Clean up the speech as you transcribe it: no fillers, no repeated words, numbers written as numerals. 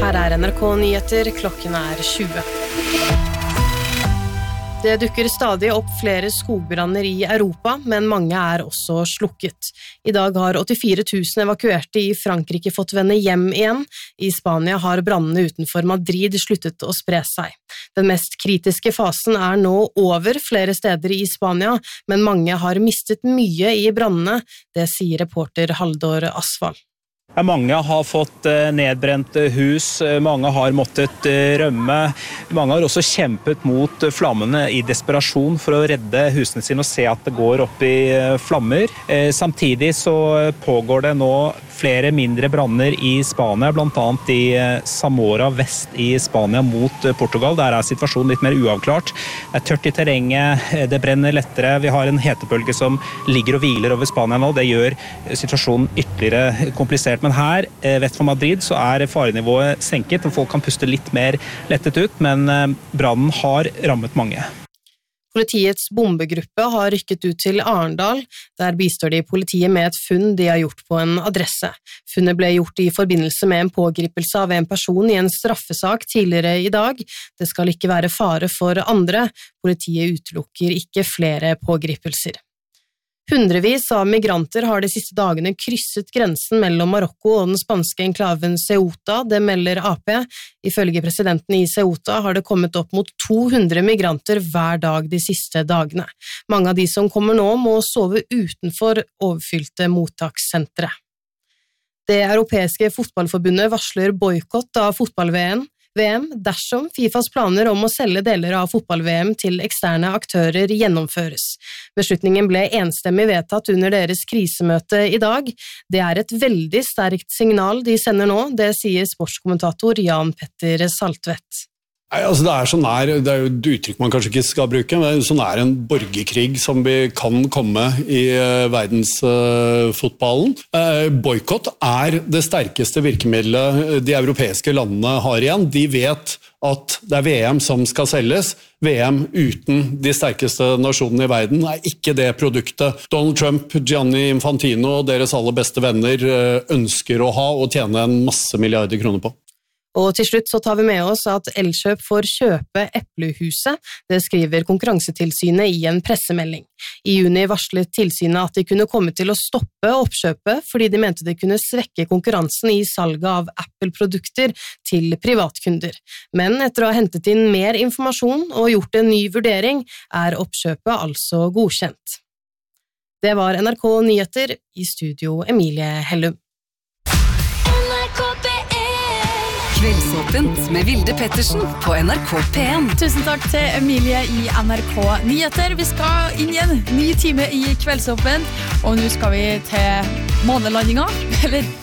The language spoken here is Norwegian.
Her NRK Nyheter, klokken 20. Det dukker stadig opp flere skogbranner i Europa, men mange også slukket. I dag har 84 000 evakuerte i Frankrike fått vende hjem igjen. I Spania har brannene utenfor Madrid sluttet å spre seg. Den mest kritiske fasen nå over flere steder i Spania, men mange har mistet mye i brannene, det sier reporter Haldor Asvald. Mange har fått nedbrent hus, mange har måttet rømme, mange har også kjempet mot flammene i desperasjon for å redde husene sine og se at det går opp i flammer. Samtidig så pågår det nå flere mindre branner i Spania, blant annet i Zamora vest i Spania mot Portugal. Der situasjonen litt mer uavklart. Det tørt i terrenget, det brenner lettere, vi har en hetebølge som ligger og hviler over Spania nå. Det gjør situasjonen ytterligere komplisert. Men her, vest for Madrid, så farenivået senket, og folk kan puste litt mer lettet ut, men brannen har rammet mange. Politiets bombegruppe har rykket ut til Arendal. Der bistår de politiet med et funn de har gjort på en adresse. Funnet ble gjort i forbindelse med en pågripelse av en person i en straffesak tidligere i dag. Det skal ikke være fare for andre. Politiet utelukker ikke flere pågripelser. Hundrevis av migranter har de siste dagene krysset grensen mellom Marokko og den spanske enklaven Ceuta, det melder AP. Ifølge presidenten i Ceuta har det kommet opp mot 200 migranter hver dag de siste dagene. Mange av de som kommer nå må sove utenfor overfylte mottakssentre. Det europeiske fotballforbundet varsler boykott av fotball-VM dersom FIFAs planer om å selge deler av fotball-VM til eksterne aktører gjennomføres. Beslutningen ble enstemmig vedtatt under deres krisemøte i dag. Det et veldig sterkt signal de sender nå, det sier sportskommentator Jan Petter Saltvedt. Altså det jo et uttrykk man kanskje ikke skal bruke, men det en borgerkrig som vi kan komme i verdensfotballen. Boykott det sterkeste virkemidlet de europeiske landene har igjen. De vet at det VM som skal selges. VM uten de sterkeste nasjonene i verden ikke det produktet Donald Trump, Gianni Infantino og deres aller beste venner ønsker å ha og tjene en masse milliarder kroner på. Og til slutt så tar vi med oss at Elkjøp får kjøpe Eplehuset. Det skriver Konkurransetilsynet i en pressemelding. I juni varslet tilsynet at de kunne komme til å stoppe oppkjøpet fordi de mente det kunne svekke konkurransen i salget av Apple-produkter til privatkunder. Men etter å ha hentet inn mer informasjon og gjort en ny vurdering, oppkjøpet altså godkjent. Det var NRK Nyheter, i studio Emilie Hellum. Kveldsåpent med Vilde Pettersen på NRK P1. Tusen takk til Emilie i NRK Nyheter. Vi skal inn i en ny time i Kveldsåpent, og nå skal vi til månelandinga, eller